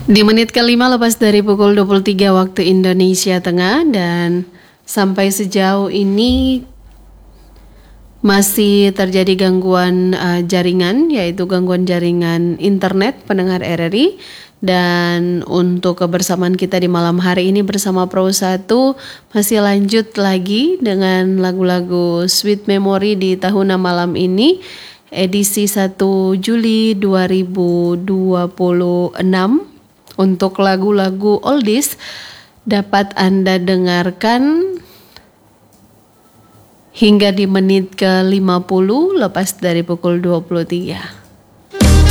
Di menit kelima lepas dari pukul 23 waktu Indonesia Tengah, dan sampai sejauh ini masih terjadi gangguan jaringan, yaitu gangguan jaringan internet pendengar RRI. Dan untuk kebersamaan kita di malam hari ini bersama Pro 1 masih lanjut lagi dengan lagu-lagu Sweet Memory di tahun malam ini, edisi 1 Juli 2026. Untuk lagu-lagu oldies dapat Anda dengarkan hingga di menit ke-50 lepas dari pukul 23.